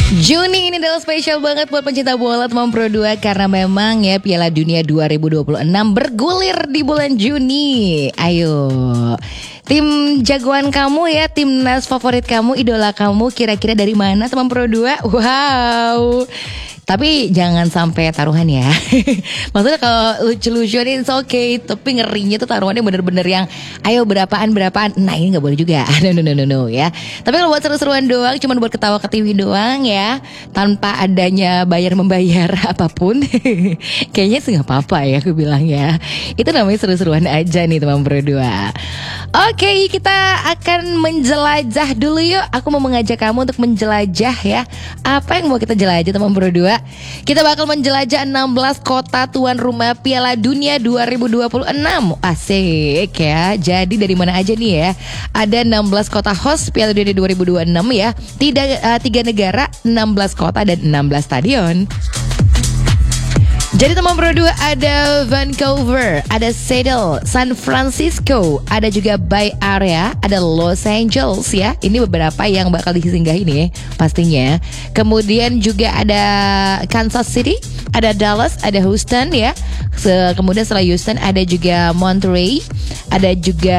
Juni ini adalah spesial banget buat pencinta bola teman Pro 2 karena memang ya Piala Dunia 2026 bergulir di bulan Juni. Ayo, tim jagoan kamu ya, timnas favorit kamu, idola kamu kira-kira dari mana teman Pro 2? Wow. Tapi jangan sampai taruhan ya. Maksudnya kalau lucu-lucuan it's okay, tapi ngerinya tuh taruhannya bener-bener yang ayo berapaan. Nah ini gak boleh juga. No ya. Tapi kalau buat seru-seruan doang, cuman buat ketawa ketiwi doang ya, tanpa adanya bayar-membayar apapun, kayaknya sih gak apa-apa ya aku bilang ya. Itu namanya seru-seruan aja nih teman Pro 2. Oke, kita akan menjelajah dulu yuk. Aku mau mengajak kamu untuk menjelajah ya. Apa yang mau kita jelajah teman Pro 2? Kita bakal menjelajah 16 kota tuan rumah Piala Dunia 2026. Asik ya. Jadi dari mana aja nih ya? Ada 16 kota host Piala Dunia 2026 ya. Tiga negara, 16 kota dan 16 stadion. Jadi teman Pro 2 ada Vancouver, ada Seattle, San Francisco, ada juga Bay Area, ada Los Angeles ya. Ini beberapa yang bakal disinggahi nih pastinya. Kemudian juga ada Kansas City, ada Dallas, ada Houston ya. Kemudian setelah Houston ada juga Monterey, ada juga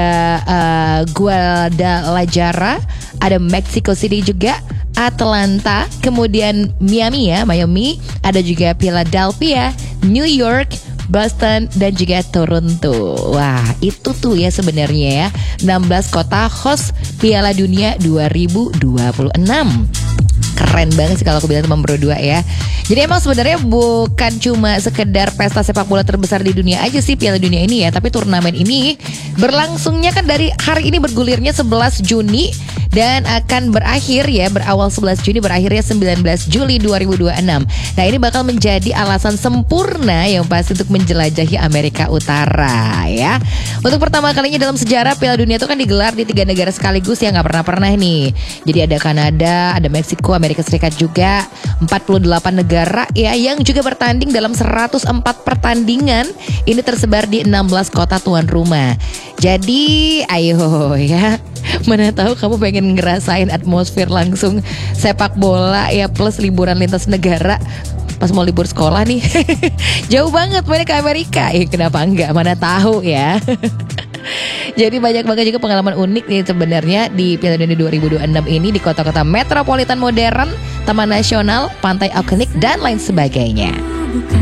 Guadalajara, ada Mexico City juga, Atlanta, kemudian Miami, ada juga Philadelphia, New York, Boston, dan juga Toronto. Wah, itu tuh ya sebenarnya ya 16 kota host Piala Dunia 2026. Keren banget sih kalau aku bilang teman Pro 2 ya. Jadi emang sebenarnya bukan cuma sekedar pesta sepak bola terbesar di dunia aja sih Piala Dunia ini ya, tapi turnamen ini berlangsungnya kan dari hari ini bergulirnya 11 Juni dan akan berakhir ya, berawal 11 Juni berakhirnya 19 Juli 2026. Nah ini bakal menjadi alasan sempurna yang pasti untuk menjelajahi Amerika Utara ya. Untuk pertama kalinya dalam sejarah Piala Dunia itu kan digelar di 3 negara sekaligus yang gak pernah nih. Jadi ada Kanada, ada Meksiko, Amerika Serikat juga, 48 negara ya yang juga bertanding dalam 104 pertandingan. Ini tersebar di 16 kota tuan rumah. Jadi ayo ya, mana tahu kamu pengen ngerasain atmosfer langsung sepak bola ya, plus liburan lintas negara pas mau libur sekolah nih. Jauh banget main ke Amerika. Kenapa enggak, mana tahu ya. Jadi banyak banget juga pengalaman unik nih sebenarnya di Piala Dunia 2026 ini di kota-kota metropolitan modern, taman nasional, pantai ikonik dan lain sebagainya.